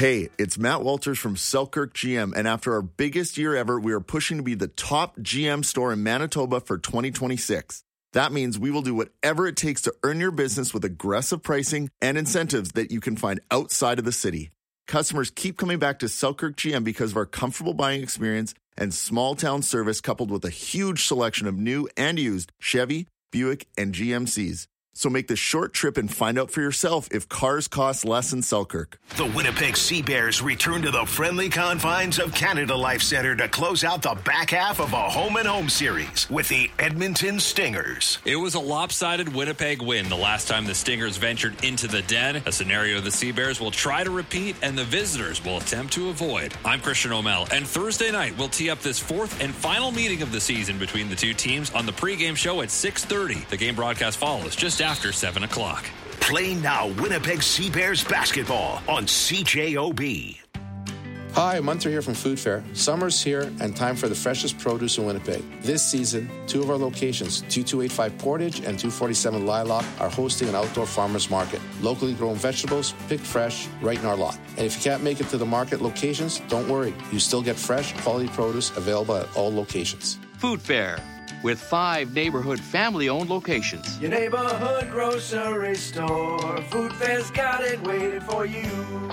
Hey, it's Matt Walters from Selkirk GM, and after our biggest year ever, we are pushing to be the top GM store in Manitoba for 2026. That means we will do whatever it takes to earn your business with aggressive pricing and incentives that you can find outside of the city. Customers keep coming back to Selkirk GM because of our comfortable buying experience and small town service, coupled with a huge selection of new and used Chevy, Buick, and GMCs. So make the short trip and find out for yourself if cars cost less in Selkirk. The Winnipeg Sea Bears return to the friendly confines of Canada Life Centre to close out the back half of a home-and-home series with the Edmonton Stingers. It was a lopsided Winnipeg win the last time the Stingers ventured into the Den, a scenario the Sea Bears will try to repeat and the visitors will attempt to avoid. I'm Christian O'Mell, and Thursday night we'll tee up this fourth and final meeting of the season between the two teams on the pregame show at 6:30. The game broadcast follows just after 7 o'clock. Play now Winnipeg Sea Bears basketball on CJOB. Hi, Munter here from Food Fair. Summer's here and time for the freshest produce in Winnipeg. This season, two of our locations, 2285 Portage and 247 Lilac, are hosting an outdoor farmers market. Locally grown vegetables, picked fresh, right in our lot. And if you can't make it to the market locations, don't worry. You still get fresh, quality produce available at all locations. Food Fair, with 5 neighborhood family-owned locations. Your neighborhood grocery store. Food Fair's got it waiting for you.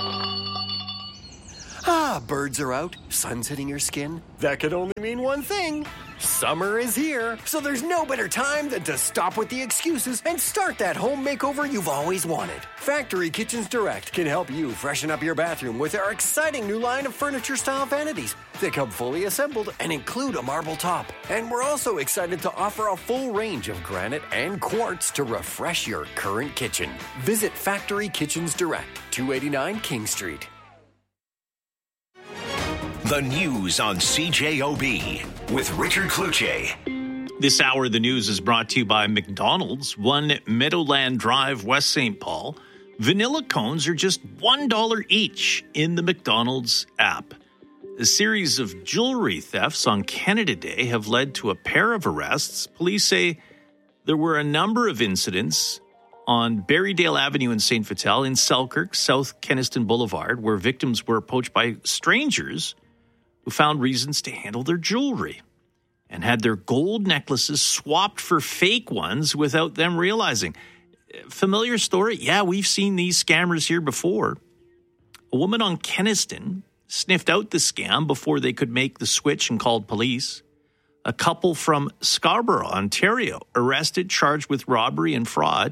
Birds are out, sun's hitting your skin. That could only mean one thing. Summer is here, so there's no better time than to stop with the excuses and start that home makeover you've always wanted. Factory Kitchens Direct can help you freshen up your bathroom with our exciting new line of furniture-style vanities. They come fully assembled and include a marble top. And we're also excited to offer a full range of granite and quartz to refresh your current kitchen. Visit Factory Kitchens Direct, 289 King Street. The news on CJOB with Richard Cloutier. This hour of the news is brought to you by McDonald's, 1 Meadowland Drive, West St. Paul. Vanilla cones are just $1 each in the McDonald's app. A series of jewelry thefts on Canada Day have led to a pair of arrests. Police say there were a number of incidents on Berrydale Avenue in St. Vital, in Selkirk, South Kenaston Boulevard, where victims were approached by strangers who found reasons to handle their jewelry and had their gold necklaces swapped for fake ones without them realizing. Familiar story? Yeah, we've seen these scammers here before. A woman on Kenaston sniffed out the scam before they could make the switch and called police. A couple from Scarborough, Ontario, arrested, charged with robbery and fraud.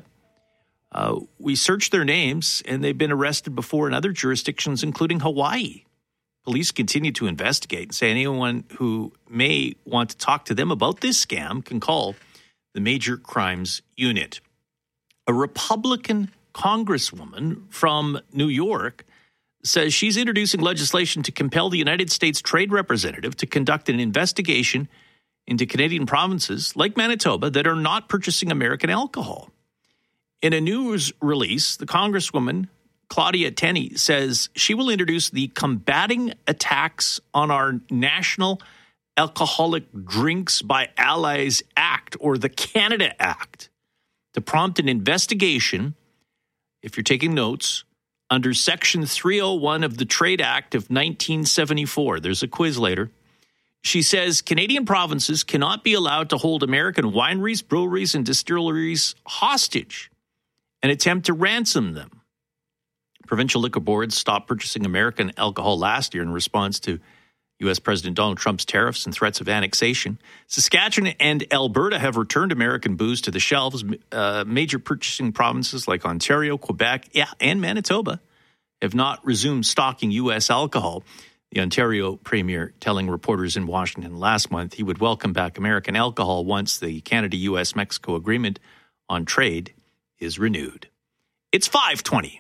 We searched their names, and they've been arrested before in other jurisdictions, including Hawaii. Police continue to investigate and say anyone who may want to talk to them about this scam can call the Major Crimes Unit. A Republican congresswoman from New York says she's introducing legislation to compel the United States Trade Representative to conduct an investigation into Canadian provinces like Manitoba that are not purchasing American alcohol. In a news release, the Congresswoman, Claudia Tenney, says she will introduce the Combating Attacks on Our National Alcoholic Drinks by Allies Act, or the Canada Act, to prompt an investigation, if you're taking notes, under Section 301 of the Trade Act of 1974. There's a quiz later. She says Canadian provinces cannot be allowed to hold American wineries, breweries, and distilleries hostage and attempt to ransom them. Provincial liquor boards stopped purchasing American alcohol last year in response to U.S. President Donald Trump's tariffs and threats of annexation. Saskatchewan and Alberta have returned American booze to the shelves. Major purchasing provinces like Ontario, Quebec, and Manitoba have not resumed stocking U.S. alcohol. The Ontario Premier telling reporters in Washington last month he would welcome back American alcohol once the Canada-U.S.-Mexico agreement on trade is renewed. It's 5:20.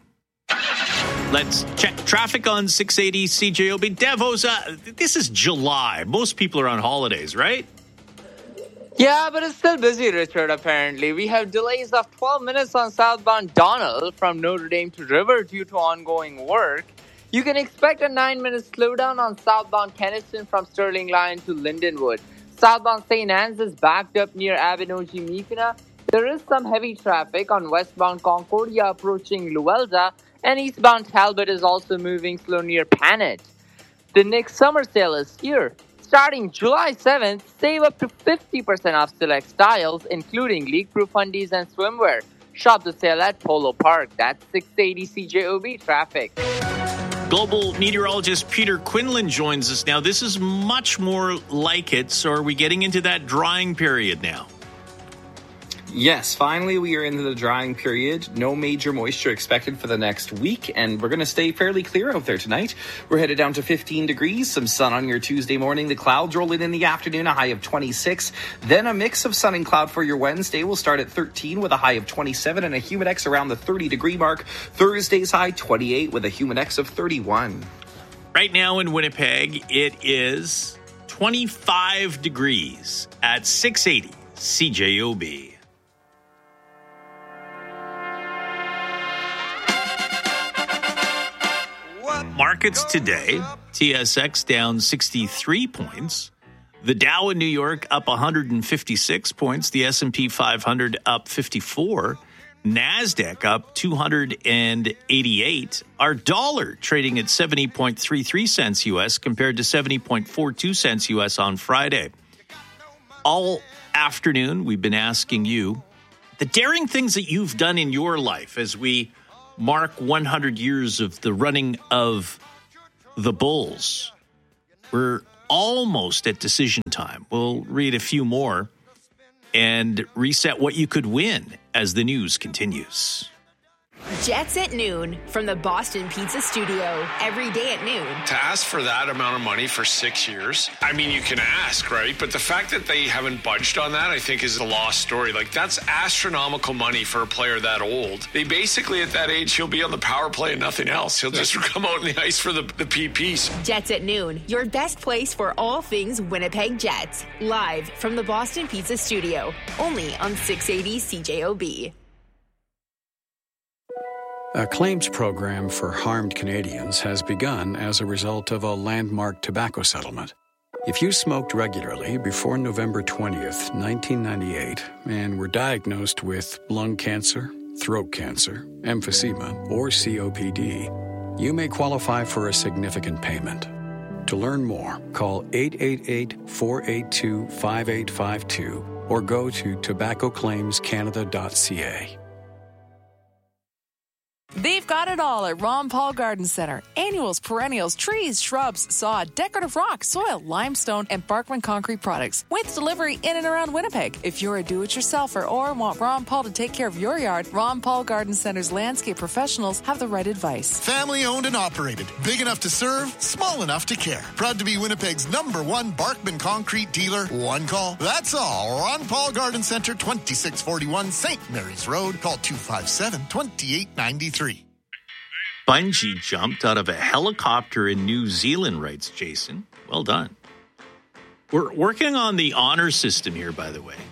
Let's check traffic on 680 CJOB. Devos, this is July. Most people are on holidays, right? Yeah, but it's still busy, Richard, apparently. We have delays of 12 minutes on southbound Donald from Notre Dame to River due to ongoing work. You can expect a 9-minute slowdown on southbound Kenaston from Sterling Line to Lindenwood. Southbound St. Anne's is backed up near Abinogi-Mekina. There is some heavy traffic on westbound Concordia approaching Luelda. And eastbound Talbot is also moving slow near Panet. The next summer sale is here. Starting July 7th, save up to 50% off select styles, including leak-proof undies and swimwear. Shop the sale at Polo Park. That's 680 CJOB traffic. Global meteorologist Peter Quinlan joins us now. This is much more like it. So are we getting into that drying period now? Yes, finally we are into the drying period. No major moisture expected for the next week, and we're going to stay fairly clear out there tonight. We're headed down to 15 degrees, some sun on your Tuesday morning. The clouds roll in the afternoon, a high of 26. Then a mix of sun and cloud for your Wednesday. We'll start at 13 with a high of 27 and a humidex around the 30-degree mark. Thursday's high 28 with a humidex of 31. Right now in Winnipeg, it is 25 degrees at 680 CJOB. Markets today, TSX down 63 points. The Dow in New York up 156 points. The S&P 500 up 54. NASDAQ up 288. Our dollar trading at 70.33 cents U.S. compared to 70.42 cents U.S. on Friday. All afternoon, we've been asking you the daring things that you've done in your life as we mark 100 years of the running of the Bulls. We're almost at decision time. We'll read a few more and reset what you could win as the news continues. Jets at noon from the Boston Pizza Studio. Every day at noon. To ask for that amount of money for 6 years, I mean, you can ask, right? But the fact that they haven't budged on that, I think, is a lost story. Like, that's astronomical money for a player that old. They basically, at that age, he'll be on the power play and nothing else. He'll just come out on the ice for the PPs. Jets at noon, your best place for all things Winnipeg Jets. Live from the Boston Pizza Studio. Only on 680 CJOB. A claims program for harmed Canadians has begun as a result of a landmark tobacco settlement. If you smoked regularly before November 20th, 1998, and were diagnosed with lung cancer, throat cancer, emphysema, or COPD, you may qualify for a significant payment. To learn more, call 888-482-5852 or go to tobaccoclaimscanada.ca. They've got it all at Ron Paul Garden Center. Annuals, perennials, trees, shrubs, sod, decorative rock, soil, limestone, and Barkman concrete products. With delivery in and around Winnipeg. If you're a do-it-yourselfer or want Ron Paul to take care of your yard, Ron Paul Garden Center's landscape professionals have the right advice. Family owned and operated. Big enough to serve, small enough to care. Proud to be Winnipeg's #1 Barkman concrete dealer. One call. That's all. Ron Paul Garden Center, 2641 St. Mary's Road. Call 257-2893. Bungee jumped out of a helicopter in New Zealand, writes Jason. Well done. We're working on the honor system here, by the way.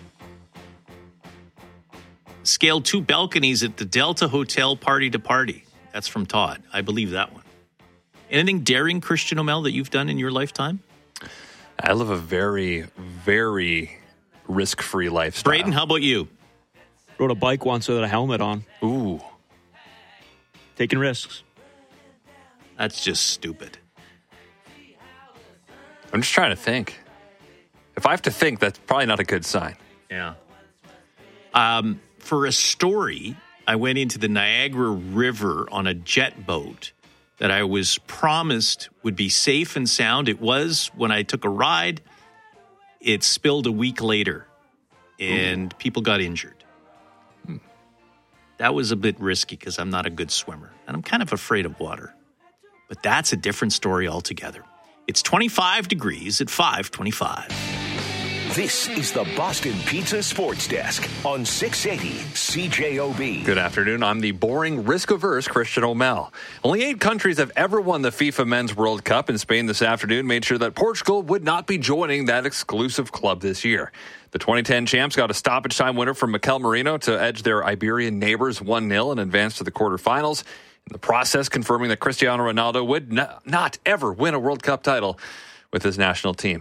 Scaled 2 balconies at the Delta Hotel party to party. That's from Todd. I believe that one. Anything daring, Christian O'Mell, that you've done in your lifetime? I live a very, very risk-free lifestyle. Braden, how about you? Rode a bike once without a helmet on. Ooh. Taking risks. That's just stupid. I'm just trying to think. If I have to think, that's probably not a good sign. Yeah. For a story, I went into the Niagara River on a jet boat that I was promised would be safe and sound. It was when I took a ride. It spilled a week later, and people got injured. That was a bit risky because I'm not a good swimmer, and I'm kind of afraid of water. But that's a different story altogether. It's 25 degrees at 5:25. This is the Boston Pizza Sports Desk on 680 CJOB. Good afternoon. I'm the boring, risk-averse Christian O'Mell. Only 8 countries have ever won the FIFA Men's World Cup, and Spain this afternoon made sure that Portugal would not be joining that exclusive club this year. The 2010 champs got a stoppage time winner from Mikel Merino to edge their Iberian neighbors 1-0 and advance to the quarterfinals. In the process, confirming that Cristiano Ronaldo would not ever win a World Cup title with his national team.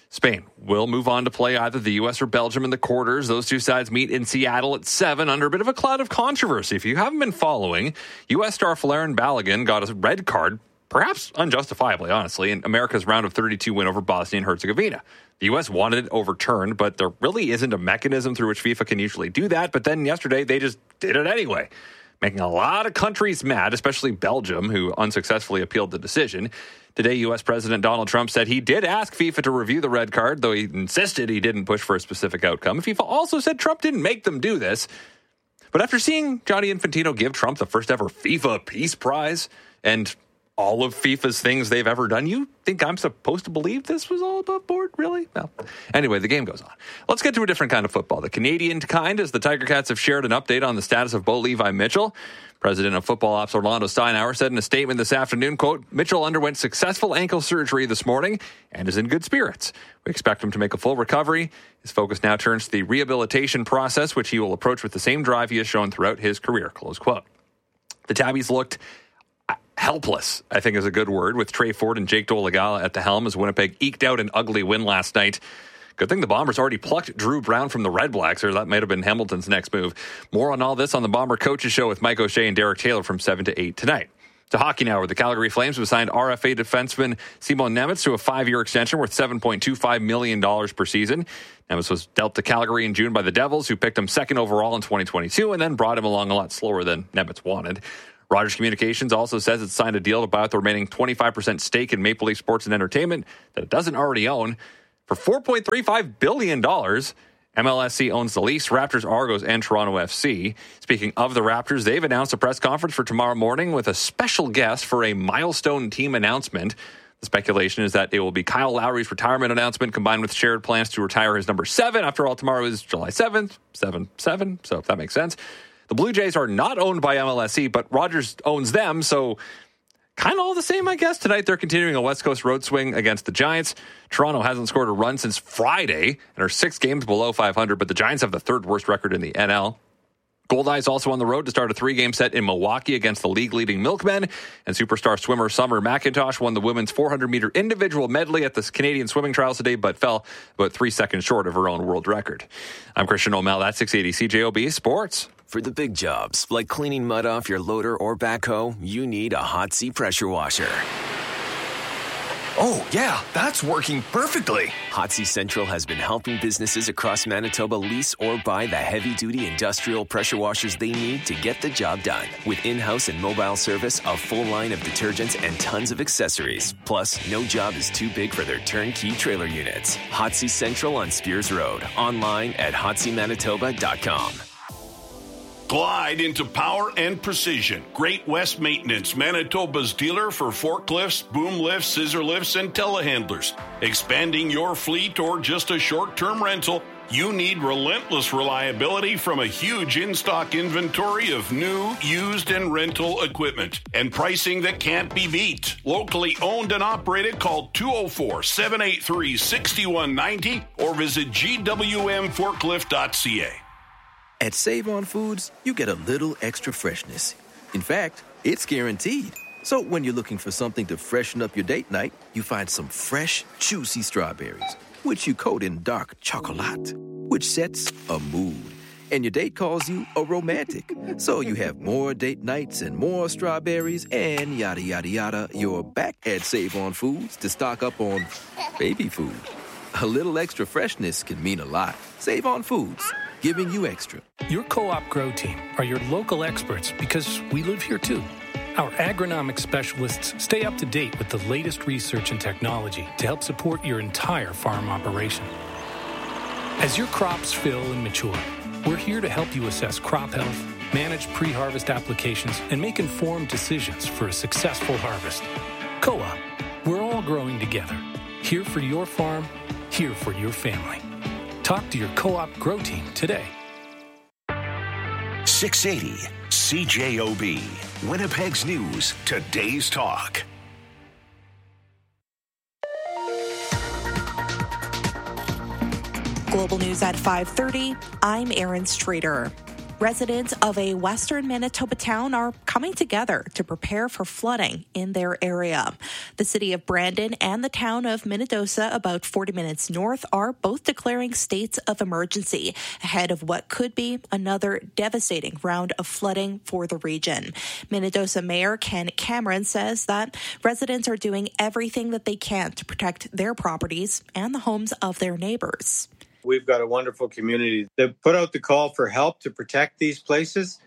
Spain will move on to play either the U.S. or Belgium in the quarters. Those two sides meet in Seattle at 7 under a bit of a cloud of controversy. If you haven't been following, U.S. star Folarin Balogun got a red card, perhaps unjustifiably, honestly, in America's round of 32 win over Bosnia and Herzegovina. The U.S. wanted it overturned, but there really isn't a mechanism through which FIFA can usually do that. But then yesterday, they just did it anyway, making a lot of countries mad, especially Belgium, who unsuccessfully appealed the decision. Today, U.S. President Donald Trump said he did ask FIFA to review the red card, though he insisted he didn't push for a specific outcome. FIFA also said Trump didn't make them do this. But after seeing Gianni Infantino give Trump the first ever FIFA Peace Prize and all of FIFA's things they've ever done, you think I'm supposed to believe this was all above board? Really? Well, anyway, the game goes on. Let's get to a different kind of football. The Canadian kind, as the Tiger Cats have shared an update on the status of Bo Levi Mitchell. President of Football Ops Orlando Steinauer said in a statement this afternoon, quote, Mitchell underwent successful ankle surgery this morning and is in good spirits. We expect him to make a full recovery. His focus now turns to the rehabilitation process, which he will approach with the same drive he has shown throughout his career, close quote. The Tabbies looked helpless, I think is a good word, with Trey Ford and Jake Dolegala at the helm as Winnipeg eked out an ugly win last night. Good thing the Bombers already plucked Drew Brown from the Red Blacks, or that might have been Hamilton's next move. More on all this on the Bomber Coaches Show with Mike O'Shea and Derek Taylor from 7 to 8 tonight. To hockey now, where the Calgary Flames have signed RFA defenseman Simon Nemec to a 5-year extension worth $7.25 million per season. Nemec was dealt to Calgary in June by the Devils, who picked him second overall in 2022 and then brought him along a lot slower than Nemec wanted. Rogers Communications also says it's signed a deal to buy out the remaining 25% stake in Maple Leaf Sports and Entertainment that it doesn't already own for $4.35 billion. MLSC owns the Leafs, Raptors, Argos, and Toronto FC. Speaking of the Raptors, they've announced a press conference for tomorrow morning with a special guest for a milestone team announcement. The speculation is that it will be Kyle Lowry's retirement announcement combined with shared plans to retire his number 7. After all, tomorrow is July 7th, 7-7, so if that makes sense. The Blue Jays are not owned by MLSE, but Rogers owns them, so kind of all the same, I guess. Tonight, they're continuing a West Coast road swing against the Giants. Toronto hasn't scored a run since Friday and are 6 games below 500, but the Giants have the 3rd worst record in the NL. Goldeyes also on the road to start a 3-game set in Milwaukee against the league-leading Milkmen. And superstar swimmer Summer McIntosh won the women's 400-meter individual medley at the Canadian Swimming Trials today, but fell about 3 seconds short of her own world record. I'm Christian O'Mell at 680 CJOB Sports. For the big jobs, like cleaning mud off your loader or backhoe, you need a Hot Sea pressure washer. Oh, yeah, that's working perfectly. Hot Sea Central has been helping businesses across Manitoba lease or buy the heavy-duty industrial pressure washers they need to get the job done. With in-house and mobile service, a full line of detergents, and tons of accessories. Plus, no job is too big for their turnkey trailer units. Hot Sea Central on Spears Road. Online at hotseamanitoba.com. Glide into power and precision. Great West Maintenance, Manitoba's dealer for forklifts, boom lifts, scissor lifts, and telehandlers. Expanding your fleet or just a short-term rental, you need relentless reliability from a huge in-stock inventory of new, used, and rental equipment. And pricing that can't be beat. Locally owned and operated, call 204-783-6190 or visit gwmforklift.ca. At Save On Foods, you get a little extra freshness. In fact, it's guaranteed. So when you're looking for something to freshen up your date night, you find some fresh, juicy strawberries, which you coat in dark chocolate, which sets a mood. And your date calls you a romantic. So you have more date nights and more strawberries and yada, yada, yada. You're back at Save On Foods to stock up on baby food. A little extra freshness can mean a lot. Save On Foods. Giving you extra. Your Co-op Grow Team are your local experts because we live here too. Our agronomic specialists stay up to date with the latest research and technology to help support your entire farm operation. As your crops fill and mature, we're here to help you assess crop health, manage pre-harvest applications, and make informed decisions for a successful harvest. Co-op, we're all growing together. Here for your farm, here for your family. Talk to your Co-op Grow Team today. 680 CJOB, Winnipeg's News, Today's Talk. Global News at 5:30. I'm Erin Streeter. Residents of a western Manitoba town are coming together to prepare for flooding in their area. The city of Brandon and the town of Minnedosa, about 40 minutes north, are both declaring states of emergency ahead of what could be another devastating round of flooding for the region. Minnedosa Mayor Ken Cameron says that residents are doing everything that they can to protect their properties and the homes of their neighbors. We've got a wonderful community that put out the call for help to protect these places,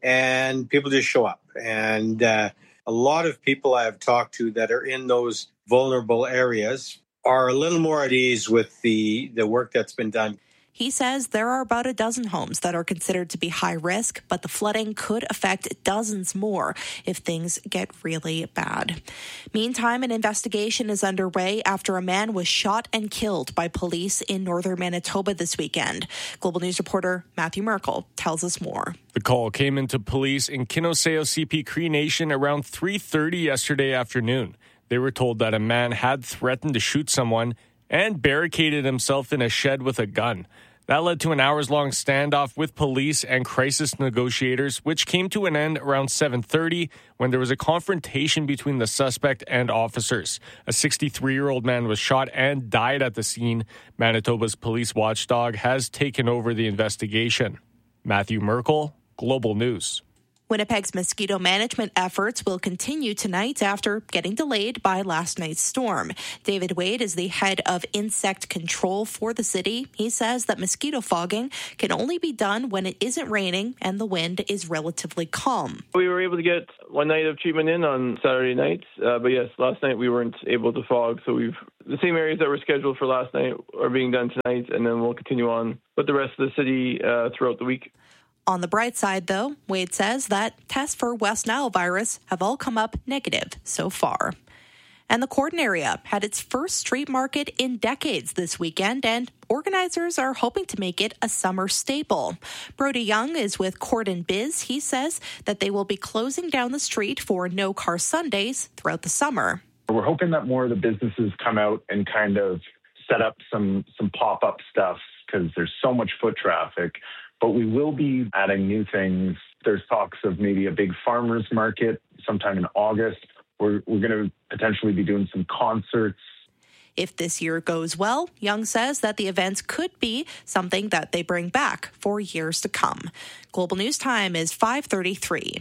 and people just show up. And a lot of people I've talked to that are in those vulnerable areas are a little more at ease with the work that's been done. He says there are about a dozen homes that are considered to be high risk, but the flooding could affect dozens more if things get really bad. Meantime, an investigation is underway after a man was shot and killed by police in northern Manitoba this weekend. Global News reporter Matthew Merkel tells us more. The call came into police in Kinoseo CP Cree Nation around 3:30 yesterday afternoon. They were told that a man had threatened to shoot someone and barricaded himself in a shed with a gun. That led to an hours-long standoff with police and crisis negotiators, which came to an end around 7:30 when there was a confrontation between the suspect and officers. A 63-year-old man was shot and died at the scene. Manitoba's police watchdog has taken over the investigation. Matthew Merkel, Global News. Winnipeg's mosquito management efforts will continue tonight after getting delayed by last night's storm. David Wade is the head of insect control for the city. He says that mosquito fogging can only be done when it isn't raining and the wind is relatively calm. We were able to get one night of treatment in on Saturday night, but yes, last night we weren't able to fog, so the same areas that were scheduled for last night are being done tonight, and then we'll continue on with the rest of the city throughout the week. On the bright side, though, Wade says that tests for West Nile virus have all come up negative so far. And the Corden area had its first street market in decades this weekend, and organizers are hoping to make it a summer staple. Brody Young is with Corden Biz. He says that they will be closing down the street for No Car Sundays throughout the summer. We're hoping that more of the businesses come out and kind of set up some pop-up stuff because there's so much foot traffic. But we will be adding new things. There's talks of maybe a big farmers market sometime in August. We're going to potentially be doing some concerts. If this year goes well, Young says that the events could be something that they bring back for years to come. Global News Time is 5:33.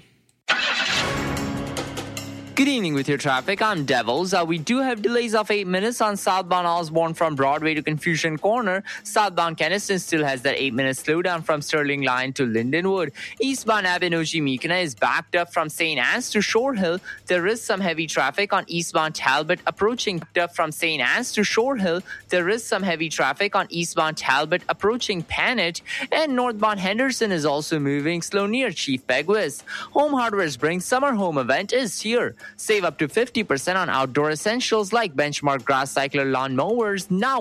Good evening with your traffic. I'm Devils. We do have delays of 8 minutes on southbound Osborne from Broadway to Confucian Corner. Southbound Keniston still has that 8-minute slowdown from Sterling Line to Lindenwood. Eastbound Abinoji Meekina is backed up from St. Anne's to Shore Hill. There is some heavy traffic on eastbound Talbot approaching from St. Anne's to Shore Hill. There is some heavy traffic on eastbound Talbot approaching Panet. And northbound Henderson is also moving slow near Chief Begwis. Home Hardware Spring Summer Home Event is here. Save up to 50% on outdoor essentials like Benchmark Grass Cycler lawn mowers, now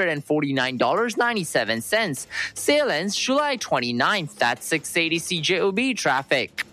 $149.97. Sale ends July 29th. That's 680 CJOB traffic.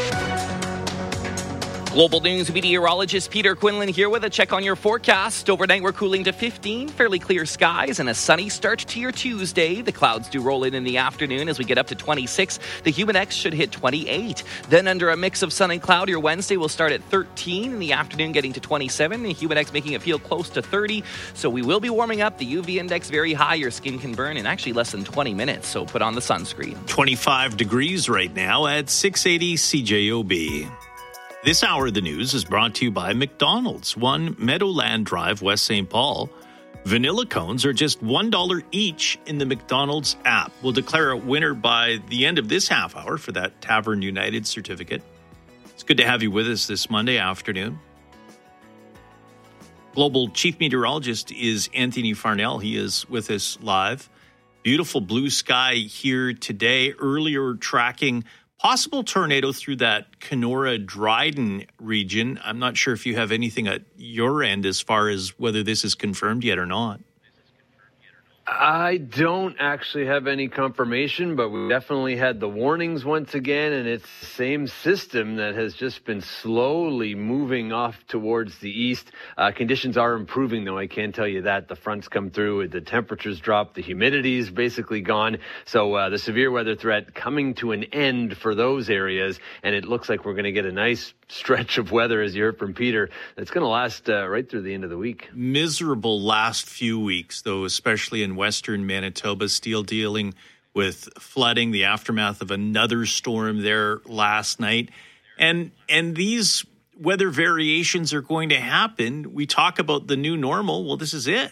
Global News meteorologist Peter Quinlan here with a check on your forecast. Overnight, we're cooling to 15, fairly clear skies, and a sunny start to your Tuesday. The clouds do roll in the afternoon as we get up to 26. The Humidex should hit 28. Then under a mix of sun and cloud, your Wednesday will start at 13 in the afternoon, getting to 27. The Humidex making it feel close to 30. So we will be warming up. The UV index very high. Your skin can burn in actually less than 20 minutes. So put on the sunscreen. 25 degrees right now at 680 CJOB. This hour of the news is brought to you by McDonald's, 1 Meadowland Drive, West St. Paul. Vanilla cones are just $1 each in the McDonald's app. We'll declare a winner by the end of this half hour for that Tavern United certificate. It's good to have you with us this Monday afternoon. Global Chief Meteorologist is Anthony Farnell. He is with us live. Beautiful blue sky here today. Earlier tracking possible tornado through that Kenora-Dryden region. I'm not sure if you have anything at your end as far as whether this is confirmed yet or not. I don't actually have any confirmation, but we definitely had the warnings once again, and it's the same system that has just been slowly moving off towards the east. Conditions are improving, though, I can tell you that. The fronts come through, the temperatures drop, the humidity's basically gone. So the severe weather threat coming to an end for those areas, and it looks like we're going to get a nice stretch of weather, as you heard from Peter, that's going to last right through the end of the week. Miserable last few weeks, though, especially in western Manitoba, still dealing with flooding, the aftermath of another storm there last night. And these weather variations are going to happen. We talk about the new normal. Well, this is it.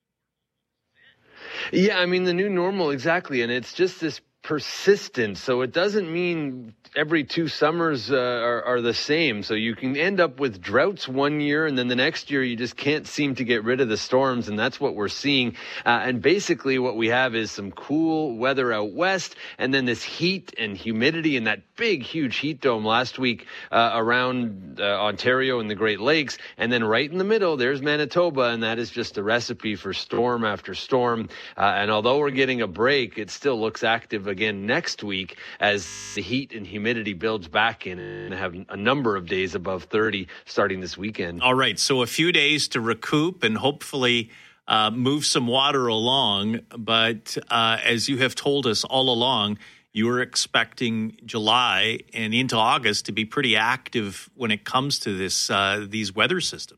Yeah, I mean, the new normal, exactly. And it's just this persistence. So it doesn't mean every 2 summers are the same. So you can end up with droughts one year, and then the next year you just can't seem to get rid of the storms, and that's what we're seeing. And basically what we have is some cool weather out west, and then this heat and humidity and that big, huge heat dome last week around Ontario and the Great Lakes. And then right in the middle, there's Manitoba, and that is just a recipe for storm after storm. And although we're getting a break, it still looks active again next week as the heat and humidity builds back in, and have a number of days above 30 starting this weekend. All right, so a few days to recoup and hopefully move some water along. But as you have told us all along, you were expecting July and into August to be pretty active when it comes to these weather systems.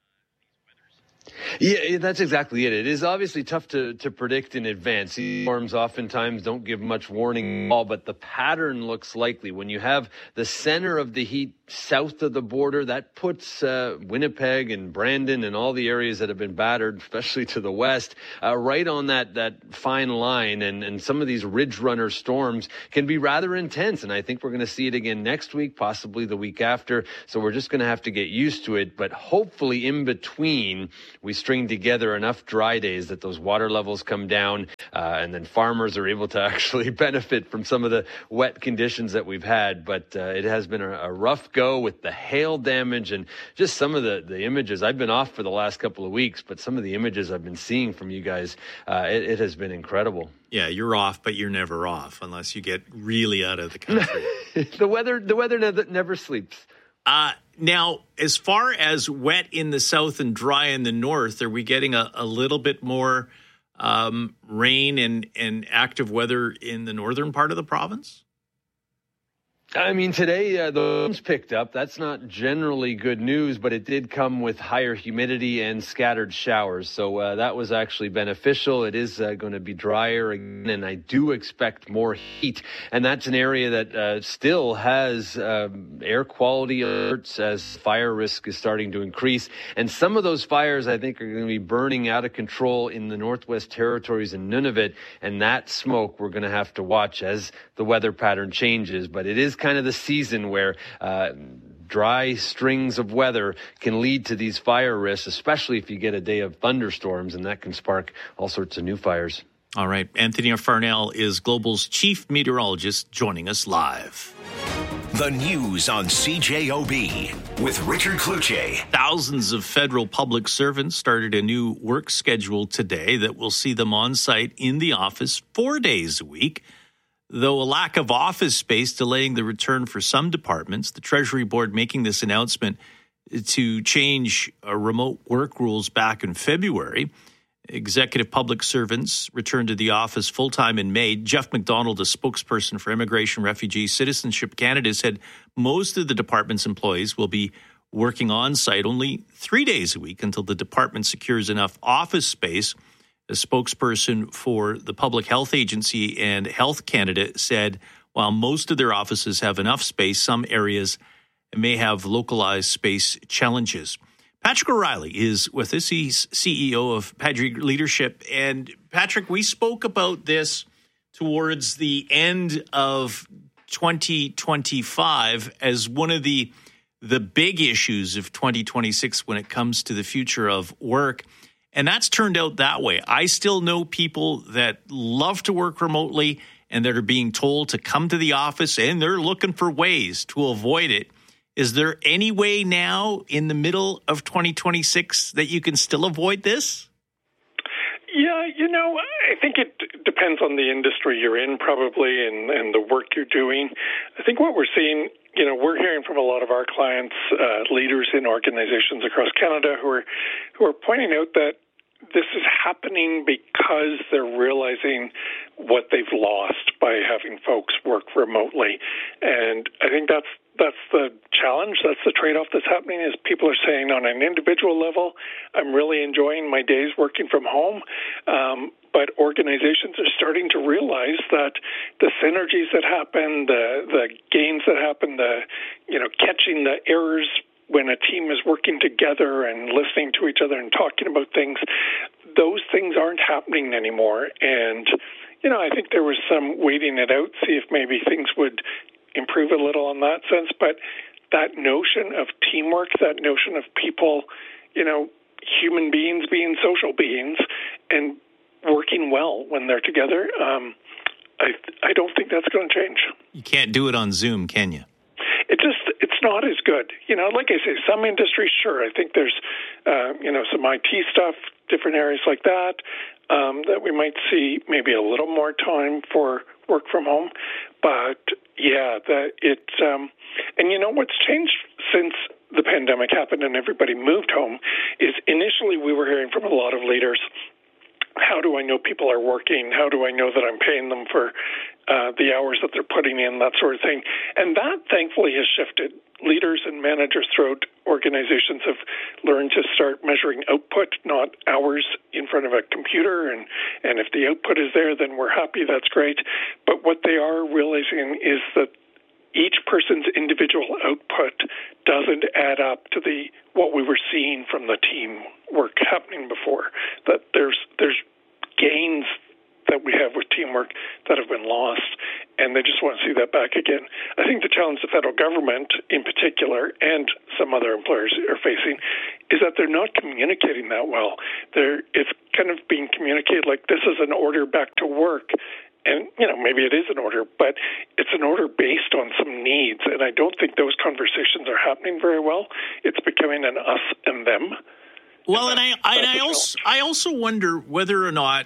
Yeah, that's exactly it. It is obviously tough to predict in advance. Storms oftentimes don't give much warning at all, but the pattern looks likely. When you have the center of the heat south of the border, that puts Winnipeg and Brandon and all the areas that have been battered, especially to the west, right on that fine line. And some of these ridge runner storms can be rather intense. And I think we're going to see it again next week, possibly the week after. So we're just going to have to get used to it. But hopefully in between, we string together enough dry days that those water levels come down, and then farmers are able to actually benefit from some of the wet conditions that we've had. But it has been a rough go with the hail damage and just some of the images. I've been off for the last couple of weeks, but some of the images I've been seeing from you guys, it has been incredible. Yeah, you're off, but you're never off unless you get really out of the country. The weather never sleeps. Now, as far as wet in the south and dry in the north, are we getting a little bit more rain and active weather in the northern part of the province? I mean, today the winds picked up. That's not generally good news, but it did come with higher humidity and scattered showers. So that was actually beneficial. It is going to be drier again, and I do expect more heat. And that's an area that still has air quality alerts as fire risk is starting to increase. And some of those fires, I think, are going to be burning out of control in the Northwest Territories and Nunavut. And that smoke we're going to have to watch as the weather pattern changes. But it is kind of the season where dry strings of weather can lead to these fire risks, especially if you get a day of thunderstorms, and that can spark all sorts of new fires. All right. Anthony Farnell is Global's chief meteorologist, joining us live. The news on CJOB with Richard Cloutier. Thousands of federal public servants started a new work schedule today that will see them on site in the office 4 days a week. Though a lack of office space delaying the return for some departments, the Treasury Board making this announcement to change remote work rules back in February. Executive public servants returned to the office full-time in May. Jeff McDonald, a spokesperson for Immigration, Refugee, Citizenship Canada, said most of the department's employees will be working on site only 3 days a week until the department secures enough office space. A spokesperson for the Public Health Agency and Health Canada said while most of their offices have enough space, some areas may have localized space challenges. Patrick O'Reilly is with us. He's CEO of Padre Leadership. And Patrick, we spoke about this towards the end of 2025 as one of the big issues of 2026 when it comes to the future of work. And that's turned out that way. I still know people that love to work remotely and that are being told to come to the office, and they're looking for ways to avoid it. Is there any way now in the middle of 2026 that you can still avoid this? Yeah, I think it depends on the industry you're in probably and the work you're doing. I think what we're seeing, we're hearing from a lot of our clients, leaders in organizations across Canada who are pointing out that this is happening because they're realizing what they've lost by having folks work remotely. And I think that's the challenge. That's the trade-off that's happening is people are saying on an individual level, I'm really enjoying my days working from home. But organizations are starting to realize that the synergies that happen, the gains that happen, catching the errors when a team is working together and listening to each other and talking about things, those things aren't happening anymore. And, I think there was some waiting it out, see if maybe things would improve a little in that sense. But that notion of teamwork, that notion of people, human beings being social beings and working well when they're together, I don't think that's going to change. You can't do it on Zoom, can you? It's not as good. Like I say, some industries, sure. I think there's, some IT stuff, different areas like that, that we might see maybe a little more time for work from home. But yeah, and what's changed since the pandemic happened and everybody moved home is initially we were hearing from a lot of leaders, how do I know people are working? How do I know that I'm paying them for the hours that they're putting in, that sort of thing? And that, thankfully, has shifted. Leaders and managers throughout organizations have learned to start measuring output, not hours in front of a computer. And if the output is there, then we're happy. That's great. But what they are realizing is that each person's individual output doesn't add up to what we were seeing from the team work happening before. That there's gains that we have with teamwork that have been lost, and they just want to see that back again. I think the challenge the federal government in particular and some other employers are facing is that they're not communicating that well. It's kind of being communicated like this is an order back to work. And, maybe it is an order, but it's an order based on some needs. And I don't think those conversations are happening very well. It's becoming an us and them. Well, and I also wonder whether or not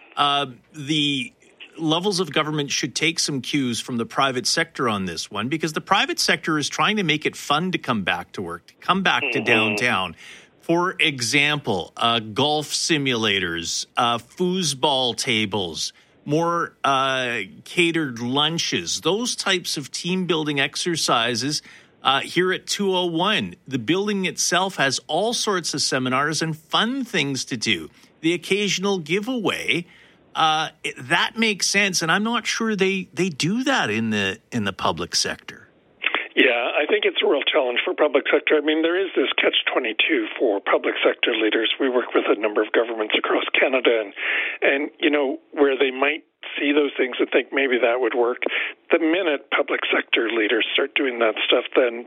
the levels of government should take some cues from the private sector on this one, because the private sector is trying to make it fun to come back to work, to come back to downtown. For example, golf simulators, foosball tables, more catered lunches, those types of team building exercises. Here at 201, the building itself has all sorts of seminars and fun things to do. The occasional giveaway, that makes sense, and I'm not sure they do that in the public sector. Yeah, I think it's a real challenge for public sector. I mean, there is this catch-22 for public sector leaders. We work with a number of governments across Canada, and where they might see those things and think maybe that would work. The minute public sector leaders start doing that stuff, then,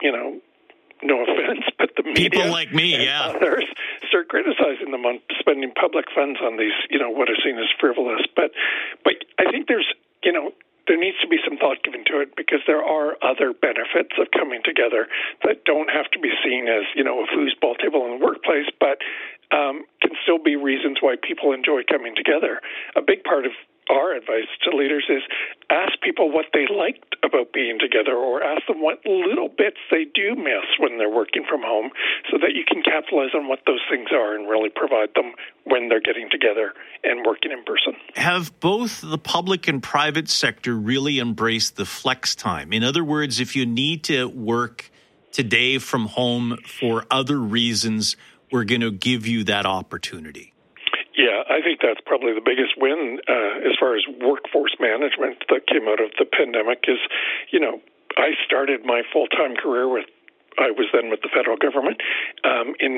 no offense, but the media, people like me, others start criticizing them on spending public funds on these, what are seen as frivolous. But I think there's, there needs to be some thought given to it, because there are other benefits of coming together that don't have to be seen as, a foosball table in the workplace, but can still be reasons why people enjoy coming together. A big part of our advice to leaders is ask people what they liked about being together, or ask them what little bits they do miss when they're working from home, so that you can capitalize on what those things are and really provide them when they're getting together and working in person. Have both the public and private sector really embraced the flex time? In other words, if you need to work today from home for other reasons, we're going to give you that opportunity. Yeah, I think that's probably the biggest win as far as workforce management that came out of the pandemic is, I started my full-time career I was then with the federal government in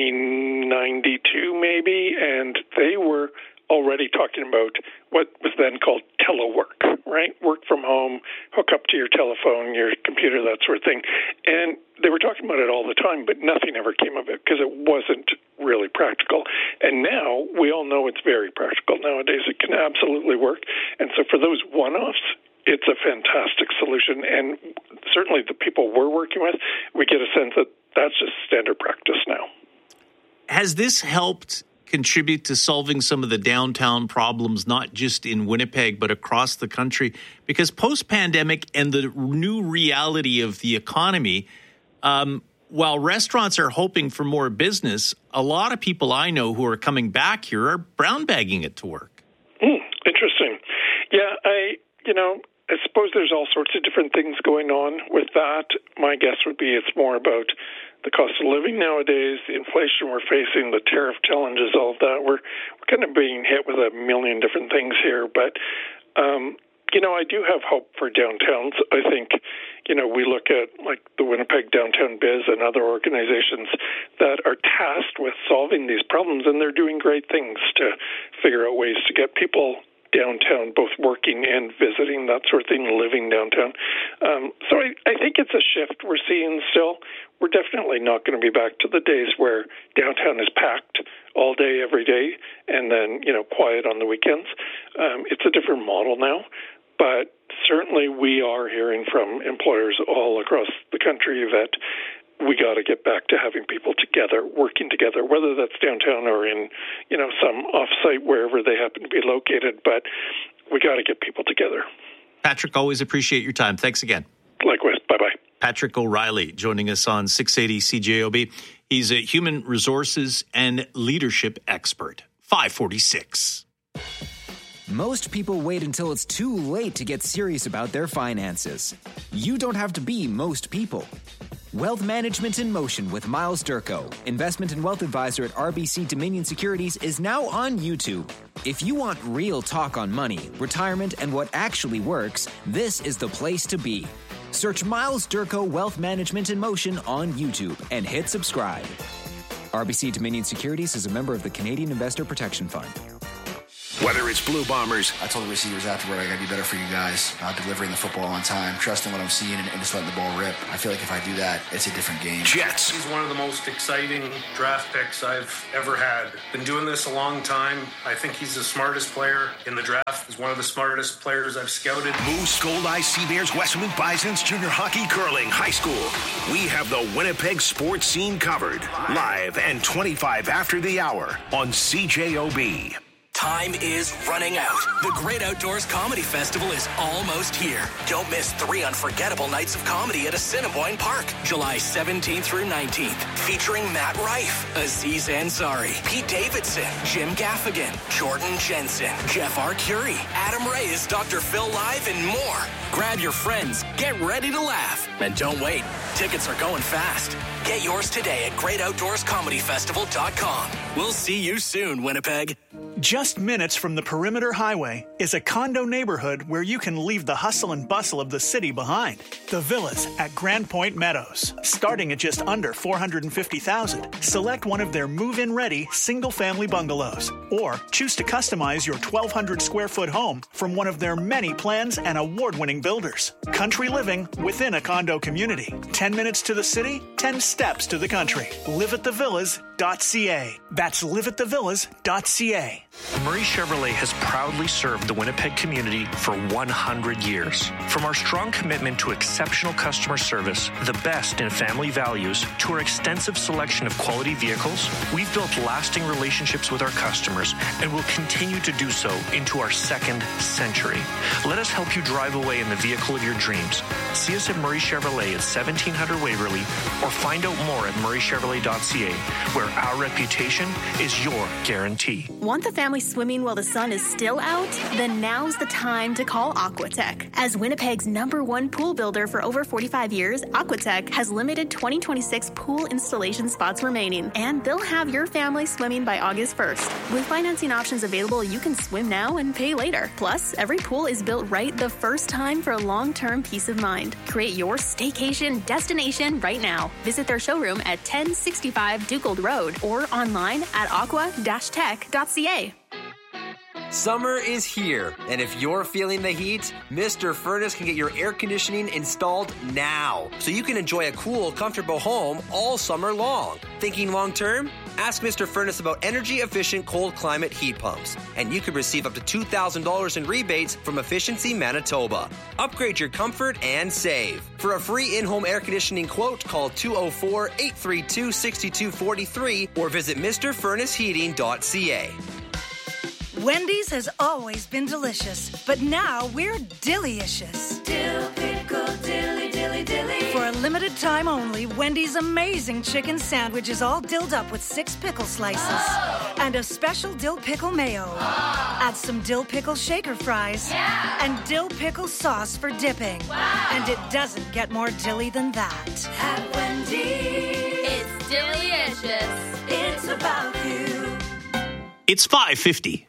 1992 maybe, and they were already talking about what was then called telework, right? Work from home, hook up to your telephone, your computer, that sort of thing. And they were talking about it all the time, but nothing ever came of it because it wasn't really practical. And now we all know it's very practical. Nowadays it can absolutely work. And so for those one-offs, it's a fantastic solution. And certainly the people we're working with, we get a sense that that's just standard practice now. Has this helped contribute to solving some of the downtown problems, not just in Winnipeg, but across the country? Because post-pandemic and the new reality of the economy, while restaurants are hoping for more business, a lot of people I know who are coming back here are brown bagging it to work. Interesting. Yeah, I suppose there's all sorts of different things going on with that. My guess would be it's more about the cost of living nowadays, the inflation we're facing, the tariff challenges, all of that. We're kind of being hit with a million different things here. But, I do have hope for downtowns. I think, we look at like the Winnipeg Downtown Biz and other organizations that are tasked with solving these problems, and they're doing great things to figure out ways to get people downtown, both working and visiting, that sort of thing, living downtown. So I think it's a shift we're seeing still. We're definitely not going to be back to the days where downtown is packed all day, every day, and then, quiet on the weekends. It's a different model now, but certainly we are hearing from employers all across the country that we got to get back to having people together, working together, whether that's downtown or in, some off-site, wherever they happen to be located. But we got to get people together. Patrick, always appreciate your time. Thanks again. Likewise. Bye-bye. Patrick O'Reilly joining us on 680 CJOB. He's a human resources and leadership expert. 546. Most people wait until it's too late to get serious about their finances. You don't have to be most people. Wealth Management in Motion with Miles Durko, investment and wealth advisor at RBC Dominion Securities, is now on YouTube. If you want real talk on money, retirement, and what actually works, this is the place to be. Search Miles Durko Wealth Management in Motion on YouTube and hit subscribe. RBC Dominion Securities is a member of the Canadian Investor Protection Fund. Whether it's Blue Bombers. I told the receivers afterward, I got to be better for you guys, delivering the football on time, trusting what I'm seeing, and just letting the ball rip. I feel like if I do that, it's a different game. Jets. He's one of the most exciting draft picks I've ever had. Been doing this a long time. I think he's the smartest player in the draft. He's one of the smartest players I've scouted. Moose, Gold-Eye, Seabears, Westman Bisons, Junior Hockey, Curling, High School. We have the Winnipeg sports scene covered. Live and 25 after the hour on CJOB. Time is running out. The Great Outdoors Comedy Festival is almost here. Don't miss 3 unforgettable nights of comedy at Assiniboine Park, July 17th through 19th, featuring Matt Rife, Aziz Ansari, Pete Davidson, Jim Gaffigan, Jordan Jensen, Jeff Arcuri, Adam Reyes, Dr. Phil Live, and more. Grab your friends, get ready to laugh, and don't wait. Tickets are going fast. Get yours today at GreatOutdoorsComedyFestival.com. We'll see you soon, Winnipeg. Just minutes from the Perimeter Highway is a condo neighborhood where you can leave the hustle and bustle of the city behind. The Villas at Grand Point Meadows. Starting at just under $450,000, select one of their move-in ready single-family bungalows, or choose to customize your 1,200 square foot home from one of their many plans and award-winning builders. Country living within a condo community. 10 minutes to the city, 10 steps to the country. liveatthevillas.ca. That's liveatthevillas.ca. Murray Chevrolet has proudly served the Winnipeg community for 100 years. From our strong commitment to exceptional customer service, the best in family values, to our extensive selection of quality vehicles, we've built lasting relationships with our customers and will continue to do so into our second century. Let us help you drive away in the vehicle of your dreams. See us at Murray Chevrolet at 1700 Waverly, or find out more at murraychevrolet.ca, where our reputation is your guarantee. Want the family swimming while the sun is still out? Then now's the time to call Aquatech. As Winnipeg's #1 pool builder for over 45 years, Aquatech has limited 2026 pool installation spots remaining, and they'll have your family swimming by August 1st. With financing options available, you can swim now and pay later. Plus, every pool is built right the first time for long-term peace of mind. Create your staycation destination right now. Visit their showroom at 1065 Dugold Road or online at aqua-tech.ca. Summer is here, and if you're feeling the heat, Mr. Furnace can get your air conditioning installed now, so you can enjoy a cool, comfortable home all summer long. Thinking long term? Ask Mr. Furnace about energy-efficient cold climate heat pumps, and you could receive up to $2,000 in rebates from Efficiency Manitoba. Upgrade your comfort and save. For a free in-home air conditioning quote, call 204-832-6243 or visit MrFurnaceHeating.ca. Wendy's has always been delicious, but now we're delicious. Dill pickle, dilly, dilly, dilly. For a limited time only, Wendy's amazing chicken sandwich is all dilled up with 6 pickle slices and a special dill pickle mayo. Add some dill pickle shaker fries and dill pickle sauce for dipping. And it doesn't get more dilly than that. At Wendy's, it's delicious. It's about you. It's 5:50.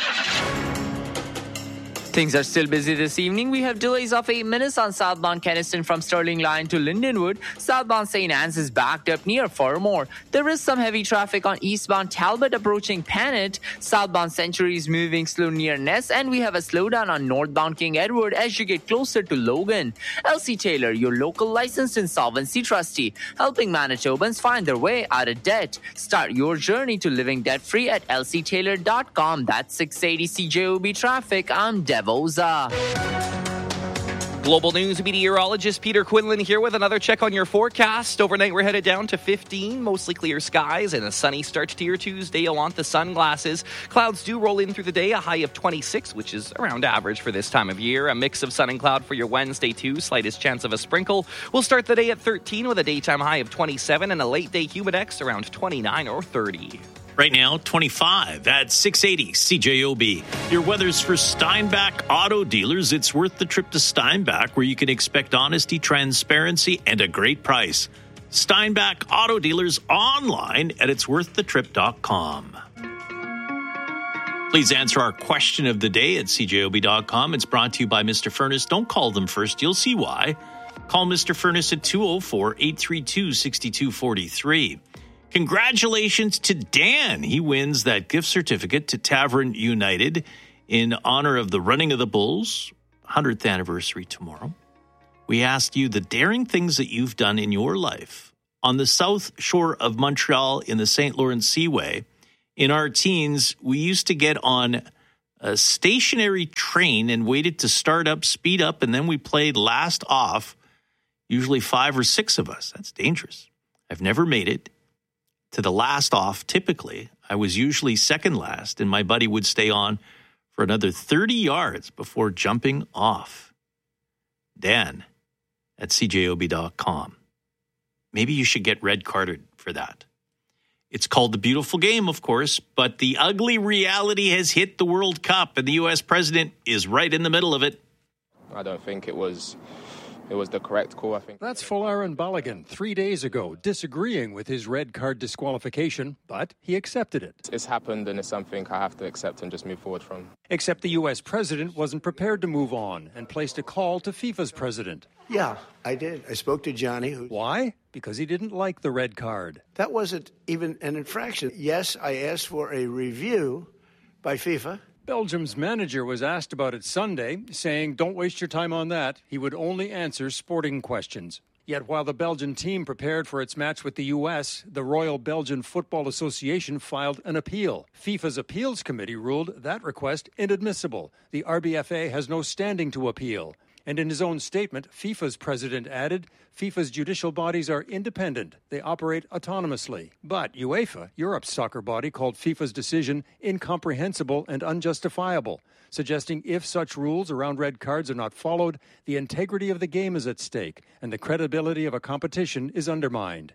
Things are still busy this evening. We have delays of 8 minutes on southbound Keniston from Sterling Line to Lindenwood. Southbound St. Anne's is backed up near Fermor. There is some heavy traffic on eastbound Talbot approaching Panet. Southbound Century is moving slow near Ness, and we have a slowdown on northbound King Edward as you get closer to Logan. Elsie Taylor, your local licensed insolvency trustee, helping Manitobans find their way out of debt. Start your journey to living debt-free at elsietaylor.com. That's 680 CJOB traffic. I'm Devoza. Global News meteorologist Peter Quinlan here with another check on your forecast. Overnight, we're headed down to 15, mostly clear skies and a sunny start to your Tuesday. You'll want the sunglasses. Clouds do roll in through the day, a high of 26, which is around average for this time of year. A mix of sun and cloud for your Wednesday, too. Slightest chance of a sprinkle. We'll start the day at 13 with a daytime high of 27 and a late day humidex around 29 or 30. Right now, 25 at 680 CJOB. Your weather's for Steinbach Auto Dealers. It's worth the trip to Steinbach, where you can expect honesty, transparency, and a great price. Steinbach Auto Dealers online at itsworththetrip.com. Please answer our question of the day at CJOB.com. It's brought to you by Mr. Furnace. Don't call them first. You'll see why. Call Mr. Furnace at 204-832-6243. Congratulations to Dan. He wins that gift certificate to Tavern United in honor of the Running of the Bulls, 100th anniversary tomorrow. We asked you the daring things that you've done in your life on the south shore of Montreal in the St. Lawrence Seaway. In our teens, we used to get on a stationary train and waited to start up, speed up, and then we played last off, usually 5 or 6 of us. That's dangerous. I've never made it to the last off. Typically, I was usually second last, and my buddy would stay on for another 30 yards before jumping off. Dan at CJOB.com. Maybe you should get red carded for that. It's called the beautiful game, of course, but the ugly reality has hit the World Cup, and the U.S. president is right in the middle of it. I don't think it was the correct call, I think. That's Folarin Balogun 3 days ago, disagreeing with his red card disqualification, but he accepted it. It's happened, and it's something I have to accept and just move forward from. Except the U.S. president wasn't prepared to move on and placed a call to FIFA's president. Yeah, I did. I spoke to Johnny. Why? Because he didn't like the red card. That wasn't even an infraction. Yes, I asked for a review by FIFA. Belgium's manager was asked about it Sunday, saying, "Don't waste your time on that." He would only answer sporting questions. Yet while the Belgian team prepared for its match with the U.S., the Royal Belgian Football Association filed an appeal. FIFA's appeals committee ruled that request inadmissible. The RBFA has no standing to appeal. And in his own statement, FIFA's president added, FIFA's judicial bodies are independent. They operate autonomously. But UEFA, Europe's soccer body, called FIFA's decision incomprehensible and unjustifiable, suggesting if such rules around red cards are not followed, the integrity of the game is at stake and the credibility of a competition is undermined.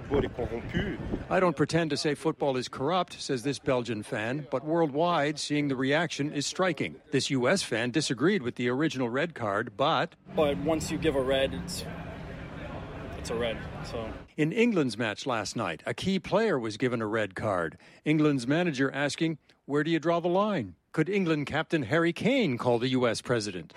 I don't pretend to say football is corrupt, says this Belgian fan, but worldwide, seeing the reaction is striking. This U.S. fan disagreed with the original red card, but once you give a red, it's a red. So in England's match last night, a key player was given a red card. England's manager asking, where do you draw the line? Could England captain Harry Kane call the U.S. president?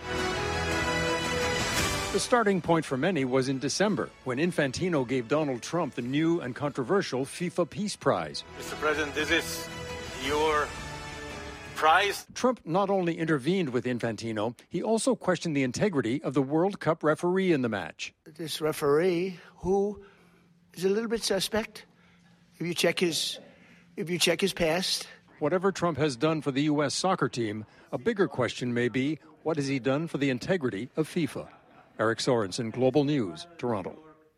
The starting point for many was in December, when Infantino gave Donald Trump the new and controversial FIFA Peace Prize. Mr. President, this is your surprised. Trump not only intervened with Infantino, he also questioned the integrity of the World Cup referee in the match. This referee, who is a little bit suspect, if you check his past. Whatever Trump has done for the U.S. soccer team, a bigger question may be, what has he done for the integrity of FIFA? Eric Sorensen, Global News, Toronto.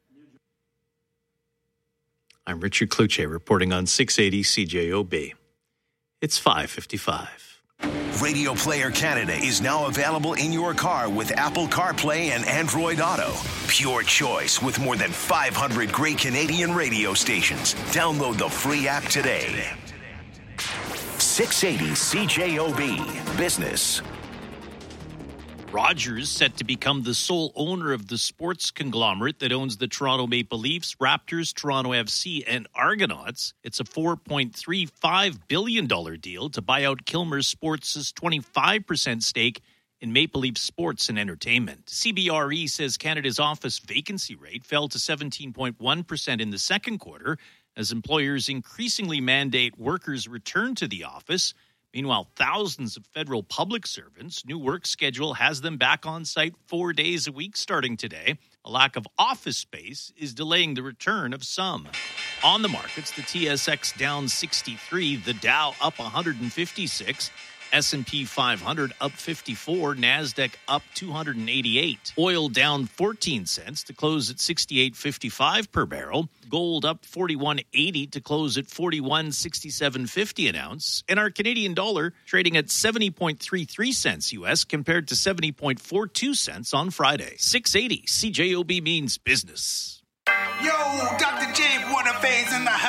I'm Richard Kluche reporting on 680 CJOB. It's 5:55. Radio Player Canada is now available in your car with Apple CarPlay and Android Auto. Pure choice with more than 500 great Canadian radio stations. Download the free app today. 680 CJOB Business. Rogers set to become the sole owner of the sports conglomerate that owns the Toronto Maple Leafs, Raptors, Toronto FC, and Argonauts. It's a $4.35 billion deal to buy out Kilmer Sports' 25% stake in Maple Leaf Sports and Entertainment. CBRE says Canada's office vacancy rate fell to 17.1% in the second quarter as employers increasingly mandate workers return to the office. Meanwhile, thousands of federal public servants' new work schedule has them back on site 4 days a week starting today. A lack of office space is delaying the return of some. On the markets, the TSX down 63, the Dow up 156, S&P 500 up 54, NASDAQ up 288. Oil down 14 cents to close at 68.55 per barrel. Gold up 41.80 to close at 41.6750 an ounce. And our Canadian dollar trading at 70.33 cents U.S. compared to 70.42 cents on Friday. 680 CJOB means business. Yo, Dr. J, what a phase in the